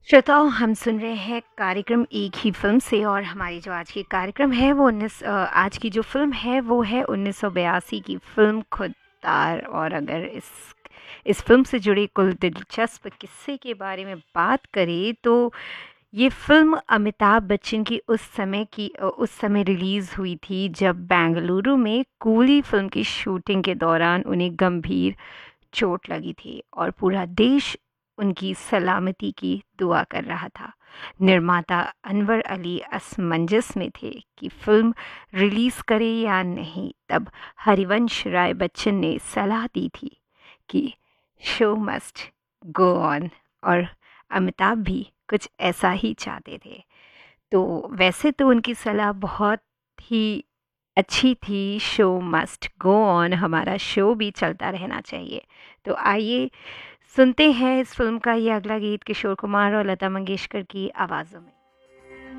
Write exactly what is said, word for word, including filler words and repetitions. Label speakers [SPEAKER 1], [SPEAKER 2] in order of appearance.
[SPEAKER 1] श्रोताओ, हम सुन रहे हैं कार्यक्रम एक ही फ़िल्म से और हमारी जो आज की कार्यक्रम है वो उन्नीस अ, आज की जो फ़िल्म है वो है उन्नीस सौ बयासी की फ़िल्म खुद्दार। और अगर इस इस फ़िल्म से जुड़े कुल दिलचस्प किस्से के बारे में बात करें तो ये फ़िल्म अमिताभ बच्चन की उस समय की अ, उस समय रिलीज़ हुई थी जब बेंगलुरु में कूली फ़िल्म की शूटिंग के दौरान उन्हें गंभीर चोट लगी थी और पूरा देश उनकी सलामती की दुआ कर रहा था। निर्माता अनवर अली असमंजस में थे कि फिल्म रिलीज करे या नहीं। तब हरिवंश राय बच्चन ने सलाह दी थी कि शो मस्ट गो ऑन, और अमिताभ भी कुछ ऐसा ही चाहते थे। तो वैसे तो उनकी सलाह बहुत ही अच्छी थी, शो मस्ट गो ऑन, हमारा शो भी चलता रहना चाहिए। तो आइए सुनते हैं इस फिल्म का ये अगला गीत किशोर कुमार और लता मंगेशकर की आवाज़ों में।